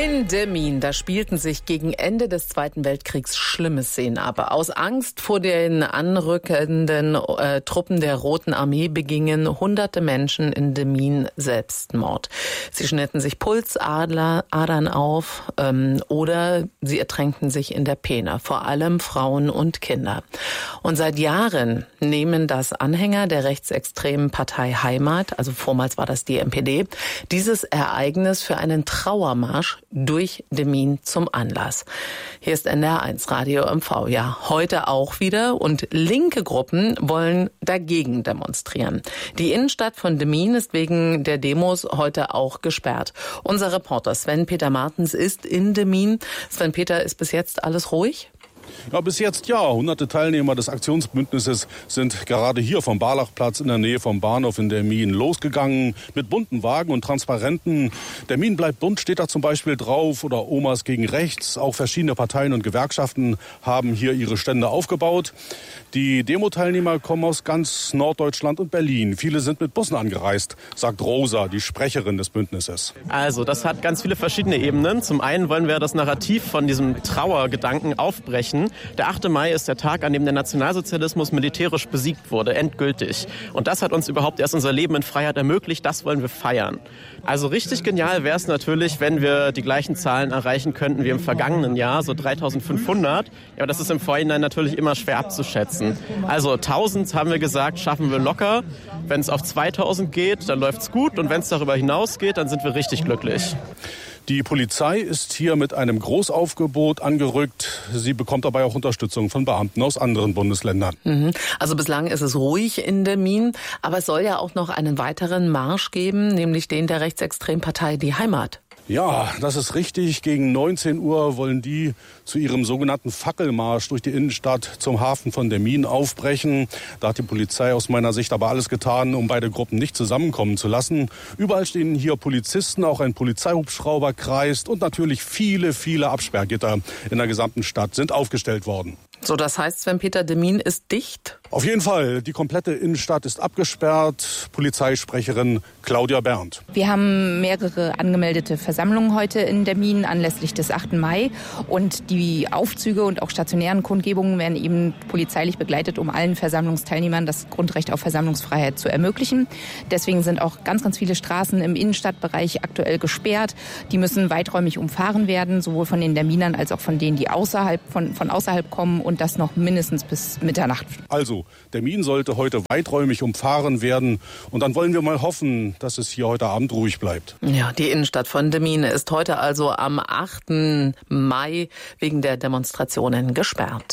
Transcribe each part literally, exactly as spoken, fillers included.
In Demmin, da spielten sich gegen Ende des Zweiten Weltkriegs schlimme Szenen ab. Aus Angst vor den anrückenden äh, Truppen der Roten Armee begingen hunderte Menschen in Demmin Selbstmord. Sie schnitten sich Pulsadern auf ähm, oder sie ertränkten sich in der Peene, vor allem Frauen und Kinder. Und seit Jahren nehmen das Anhänger der rechtsextremen Partei Heimat, also vormals war das die M P D, dieses Ereignis für einen Trauermarsch durch Demmin zum Anlass. Hier ist N D R eins Radio M V. Ja, heute auch wieder. Und linke Gruppen wollen dagegen demonstrieren. Die Innenstadt von Demmin ist wegen der Demos heute auch gesperrt. Unser Reporter Sven-Peter Martens ist in Demmin. Sven-Peter, ist bis jetzt alles ruhig? Ja, bis jetzt ja. Hunderte Teilnehmer des Aktionsbündnisses sind gerade hier vom Barlachplatz in der Nähe vom Bahnhof in Demmin losgegangen mit bunten Wagen und Transparenten. Demmin bleibt bunt steht da zum Beispiel drauf oder Omas gegen Rechts. Auch verschiedene Parteien und Gewerkschaften haben hier ihre Stände aufgebaut. Die Demo-Teilnehmer kommen aus ganz Norddeutschland und Berlin. Viele sind mit Bussen angereist, sagt Rosa, die Sprecherin des Bündnisses. Also, das hat ganz viele verschiedene Ebenen. Zum einen wollen wir das Narrativ von diesem Trauergedanken aufbrechen. Der achte Mai ist der Tag, an dem der Nationalsozialismus militärisch besiegt wurde, endgültig. Und das hat uns überhaupt erst unser Leben in Freiheit ermöglicht. Das wollen wir feiern. Also richtig genial wäre es natürlich, wenn wir die gleichen Zahlen erreichen könnten wie im vergangenen Jahr, so dreitausendfünfhundert. Ja, aber das ist im Vorhinein natürlich immer schwer abzuschätzen. Also tausend haben wir gesagt, schaffen wir locker. Wenn es auf zweitausend geht, dann läuft's gut. Und wenn es darüber hinausgeht, dann sind wir richtig glücklich. Die Polizei ist hier mit einem Großaufgebot angerückt. Sie bekommt dabei auch Unterstützung von Beamten aus anderen Bundesländern. Mhm. Also bislang ist es ruhig in Demmin, aber es soll ja auch noch einen weiteren Marsch geben, nämlich den der Rechtsextrempartei Die Heimat. Ja, das ist richtig. Gegen neunzehn Uhr wollen die zu ihrem sogenannten Fackelmarsch durch die Innenstadt zum Hafen von Demmin aufbrechen. Da hat die Polizei aus meiner Sicht aber alles getan, um beide Gruppen nicht zusammenkommen zu lassen. Überall stehen hier Polizisten, auch ein Polizeihubschrauber kreist und natürlich viele, viele Absperrgitter in der gesamten Stadt sind aufgestellt worden. So, das heißt, Sven-Peter, Demmin ist dicht? Auf jeden Fall. Die komplette Innenstadt ist abgesperrt. Polizeisprecherin Claudia Berndt. Wir haben mehrere angemeldete Versammlungen heute in Demmin anlässlich des achten Mai. Und die Aufzüge und auch stationären Kundgebungen werden eben polizeilich begleitet, um allen Versammlungsteilnehmern das Grundrecht auf Versammlungsfreiheit zu ermöglichen. Deswegen sind auch ganz, ganz viele Straßen im Innenstadtbereich aktuell gesperrt. Die müssen weiträumig umfahren werden, sowohl von den Demminern als auch von denen, die außerhalb, von, von außerhalb kommen. Und das noch mindestens bis Mitternacht. Also, Demmin sollte heute weiträumig umfahren werden. Und dann wollen wir mal hoffen, dass es hier heute Abend ruhig bleibt. Ja, die Innenstadt von Demmin ist heute also am achten Mai wegen der Demonstrationen gesperrt.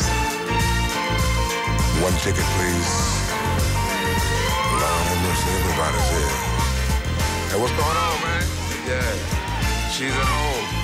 One ticket, please. Lord have mercy, everybody's here. Hey, what's going on, man? Yeah, she's at home.